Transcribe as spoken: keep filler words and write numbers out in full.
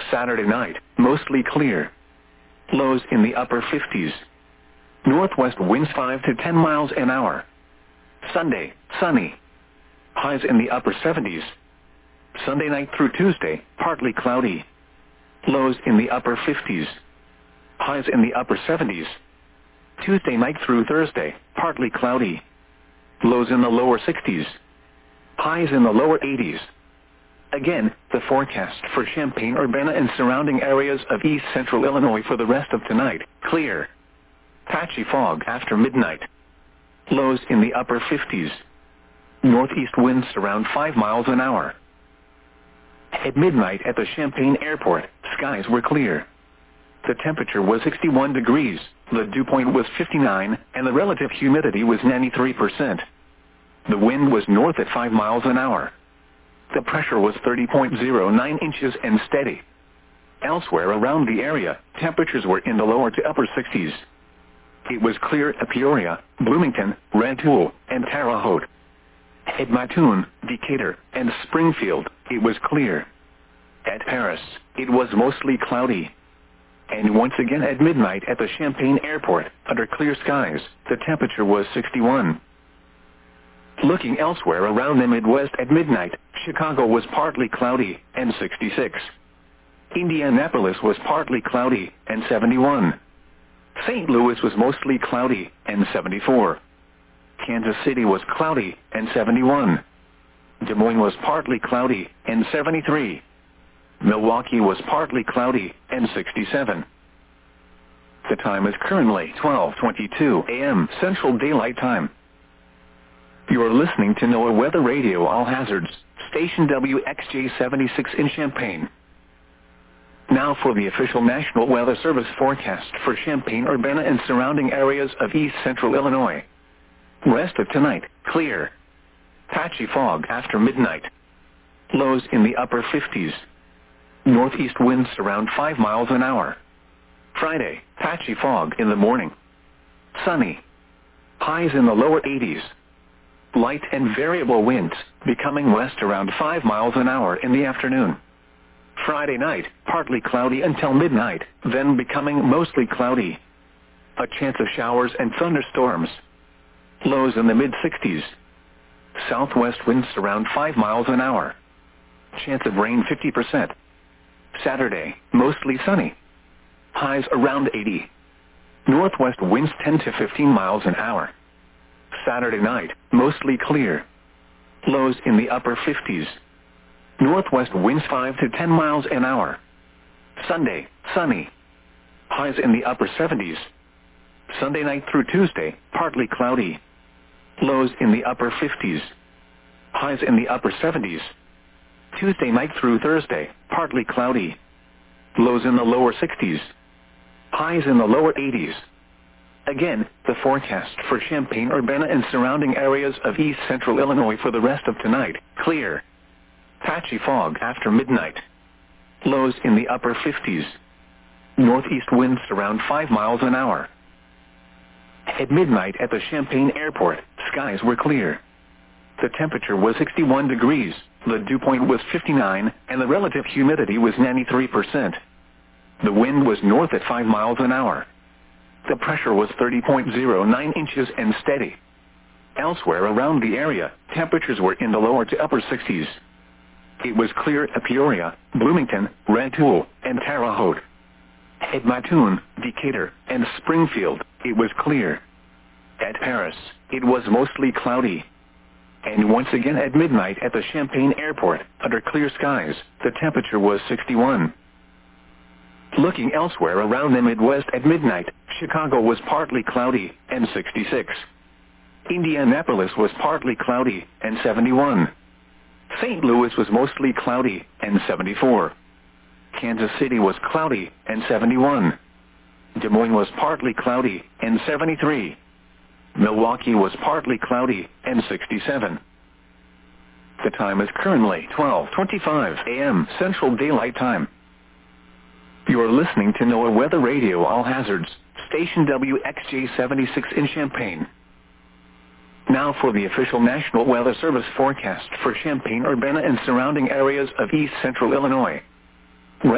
Saturday night, mostly clear. Lows in the upper fifties. Northwest winds five to ten miles an hour. Sunday, sunny. Highs in the upper seventies. Sunday night through Tuesday, partly cloudy. Lows in the upper fifties. Highs in the upper seventies. Tuesday night through Thursday, partly cloudy. Lows in the lower sixties. Highs in the lower eighties. Again, the forecast for Champaign-Urbana and surrounding areas of east central Illinois for the rest of tonight, clear. Patchy fog after midnight. Lows in the upper fifties. Northeast winds around five miles an hour. At midnight at the Champaign Airport, skies were clear. The temperature was sixty-one degrees, the dew point was fifty-nine, and the relative humidity was ninety-three percent. The wind was north at five miles an hour. The pressure was thirty point zero nine inches and steady. Elsewhere around the area, temperatures were in the lower to upper sixties. It was clear at Peoria, Bloomington, Rantoul, and Terre Haute. At Mattoon, Decatur, and Springfield, it was clear. At Paris, it was mostly cloudy. And once again at midnight at the Champaign Airport, under clear skies, the temperature was sixty-one. Looking elsewhere around the Midwest at midnight, Chicago was partly cloudy, and sixty-six. Indianapolis was partly cloudy, and seventy-one. Saint Louis was mostly cloudy, and seventy-four. Kansas City was cloudy, and seventy-one. Des Moines was partly cloudy, and seventy-three. Milwaukee was partly cloudy, and sixty-seven. The time is currently twelve twenty-two a m Central Daylight Time. You are listening to NOAA Weather Radio All Hazards, station W X J seventy-six in Champaign. Now for the official National Weather Service forecast for Champaign-Urbana and surrounding areas of east central Illinois. Rest of tonight, clear. Patchy fog after midnight. Lows in the upper fifties. Northeast winds around five miles an hour. Friday, patchy fog in the morning. Sunny. Highs in the lower eighties. Light and variable winds, becoming west around five miles an hour in the afternoon. Friday night, partly cloudy until midnight, then becoming mostly cloudy. A chance of showers and thunderstorms. Lows in the mid-sixties. Southwest winds around five miles an hour. Chance of rain fifty percent. Saturday, mostly sunny. Highs around eighty. Northwest winds ten to fifteen miles an hour. Saturday night, mostly clear. Lows in the upper fifties. Northwest winds five to ten miles an hour. Sunday, sunny. Highs in the upper seventies. Sunday night through Tuesday, partly cloudy. Lows in the upper fifties. Highs in the upper seventies. Tuesday night through Thursday, partly cloudy. Lows in the lower sixties. Highs in the lower eighties. Again, the forecast for Champaign-Urbana and surrounding areas of east central Illinois for the rest of tonight, clear. Patchy fog after midnight. Lows in the upper fifties. Northeast winds around five miles an hour. At midnight at the Champaign Airport, skies were clear. The temperature was sixty-one degrees, the dew point was fifty-nine, and the relative humidity was ninety-three percent. The wind was north at five miles an hour. The pressure was thirty point zero nine inches and steady. Elsewhere around the area, temperatures were in the lower to upper sixties. It was clear at Peoria, Bloomington, Rantoul, and Terre Haute. At Mattoon, Decatur, and Springfield, it was clear. At Paris, it was mostly cloudy. And once again at midnight at the Champaign Airport, under clear skies, the temperature was sixty-one. Looking elsewhere around the Midwest at midnight, Chicago was partly cloudy, and sixty-six. Indianapolis was partly cloudy, and seventy-one. Saint Louis was mostly cloudy, and seventy-four. Kansas City was cloudy, and seventy-one. Des Moines was partly cloudy, and seventy-three. Milwaukee was partly cloudy, and sixty-seven. The time is currently twelve twenty-five a m Central Daylight Time. You are listening to NOAA Weather Radio All Hazards, station W X J seventy-six in Champaign. Now for the official National Weather Service forecast for Champaign-Urbana and surrounding areas of east central Illinois.